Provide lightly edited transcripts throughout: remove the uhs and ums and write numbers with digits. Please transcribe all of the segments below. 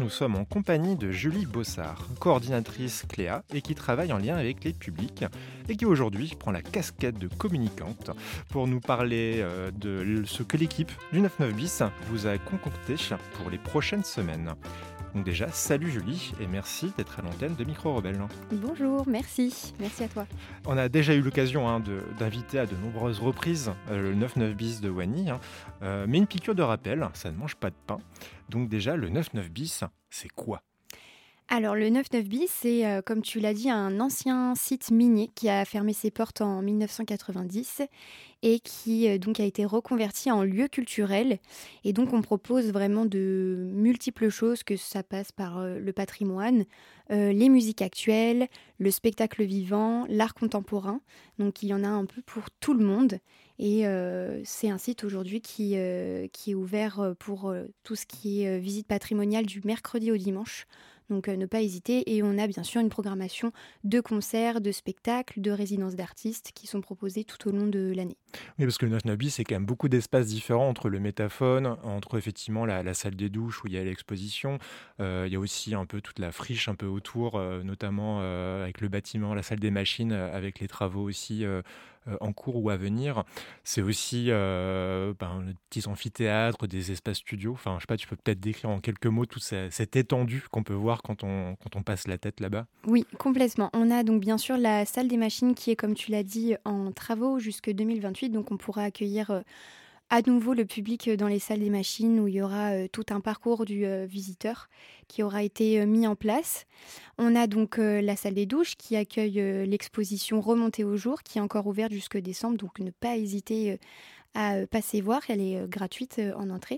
nous sommes en compagnie de Julie Bossard, coordinatrice Cléa et qui travaille en lien avec les publics et qui aujourd'hui prend la casquette de communicante pour nous parler de ce que l'équipe du 99 bis vous a concocté pour les prochaines semaines. Donc déjà, salut Julie et merci d'être à l'antenne de Micro Rebelle. Bonjour, merci à toi. On a déjà eu l'occasion d'inviter à de nombreuses reprises le 99 bis de Wany, mais une piqûre de rappel, ça ne mange pas de pain. Donc déjà, le 99 bis, c'est quoi ? Alors le 99 bis, c'est comme tu l'as dit, un ancien site minier qui a fermé ses portes en 1990 et qui donc a été reconverti en lieu culturel. Et donc on propose vraiment de multiples choses, que ça passe par le patrimoine, les musiques actuelles, le spectacle vivant, l'art contemporain. Donc il y en a un peu pour tout le monde. Et c'est un site aujourd'hui qui est ouvert pour tout ce qui est visite patrimoniale du mercredi au dimanche. Donc ne pas hésiter. Et on a bien sûr une programmation de concerts, de spectacles, de résidences d'artistes qui sont proposées tout au long de l'année. Oui, parce que le 99 bis, c'est quand même beaucoup d'espaces différents entre le métaphone, entre effectivement la salle des douches où il y a l'exposition. Il y a aussi un peu toute la friche un peu autour, notamment avec le bâtiment, la salle des machines, avec les travaux aussi en cours ou à venir. C'est aussi le petit amphithéâtre, des espaces studios. Enfin, je sais pas, tu peux peut-être décrire en quelques mots toute cette étendue qu'on peut voir quand on passe la tête là-bas. Oui, complètement. On a donc bien sûr la salle des machines qui est, comme tu l'as dit, en travaux jusque 2028. Donc on pourra accueillir à nouveau le public dans les salles des machines où il y aura tout un parcours du visiteur qui aura été mis en place. On a donc la salle des douches qui accueille l'exposition Remontée au jour qui est encore ouverte jusque décembre. Donc ne pas hésiter à passer voir, elle est gratuite en entrée.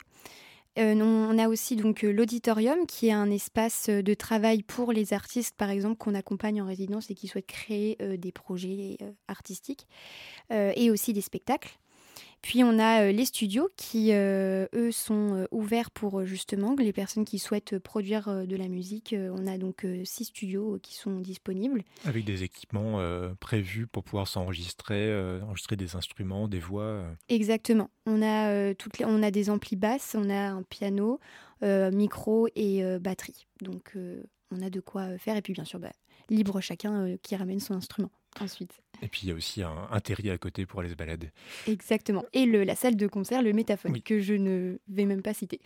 On a aussi donc l'auditorium qui est un espace de travail pour les artistes par exemple qu'on accompagne en résidence et qui souhaitent créer des projets artistiques et aussi des spectacles. Puis on a les studios qui, eux, sont ouverts pour justement les personnes qui souhaitent produire de la musique. On a donc 6 studios qui sont disponibles. Avec des équipements prévus pour pouvoir s'enregistrer, enregistrer des instruments, des voix. Exactement. On a des amplis basses, on a un piano, micro et batterie. Donc on a de quoi faire. Et puis bien sûr, libre chacun qui ramène son instrument ensuite. Et puis il y a aussi un terrier à côté pour aller se balader. Exactement. Et la salle de concert, le métaphone, oui. que je ne vais même pas citer.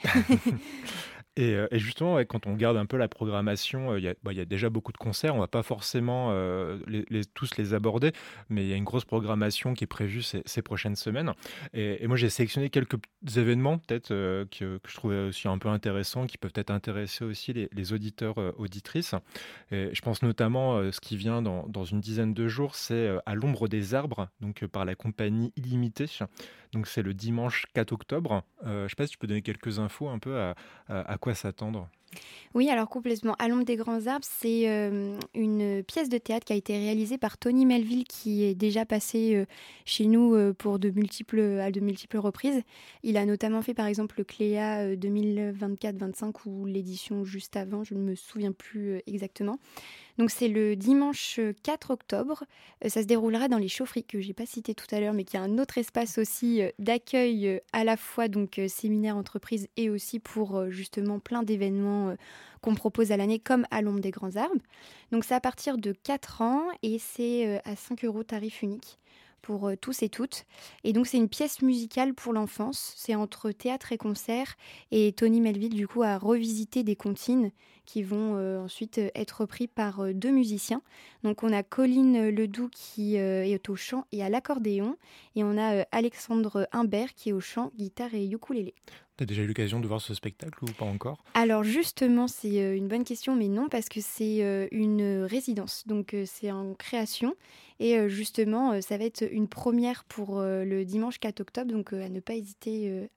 Et justement, quand on regarde un peu la programmation, il y a déjà beaucoup de concerts. On ne va pas forcément tous les aborder, mais il y a une grosse programmation qui est prévue ces prochaines semaines. Et moi, j'ai sélectionné quelques événements peut-être que je trouvais aussi un peu intéressants, qui peuvent peut-être intéresser aussi les auditeurs, auditrices. Et je pense notamment ce qui vient dans une dizaine de jours, c'est À l'ombre des arbres, donc par la compagnie Illimité. Donc c'est le dimanche 4 octobre. Je ne sais pas si tu peux donner quelques infos un peu à quoi s'attendre. Oui, alors complètement. À l'ombre des grands arbres, c'est une pièce de théâtre qui a été réalisée par Tony Melville, qui est déjà passé chez nous à de multiples reprises. Il a notamment fait par exemple le Cléa 2024-25 ou l'édition juste avant, je ne me souviens plus exactement. Donc c'est le dimanche 4 octobre. Ça se déroulera dans les chaufferies, que j'ai pas cité tout à l'heure, mais qui est un autre espace aussi d'accueil à la fois donc séminaire entreprise et aussi pour justement plein d'événements qu'on propose à l'année comme À l'ombre des grands arbres. Donc c'est à partir de 4 ans et c'est à 5 € tarif unique pour tous et toutes. Et donc c'est une pièce musicale pour l'enfance. C'est entre théâtre et concert. Et Tony Melville, du coup, a revisité des comptines qui vont ensuite être repris par 2 musiciens. Donc on a Colline Ledoux qui est au chant et à l'accordéon. Et on a Alexandre Humbert qui est au chant, guitare et ukulélé. Tu as déjà eu l'occasion de voir ce spectacle ou pas encore ? Alors justement, c'est une bonne question, mais non, parce que c'est une résidence. Donc c'est en création. Et justement, ça va être une première pour le dimanche 4 octobre. Donc à ne pas hésiter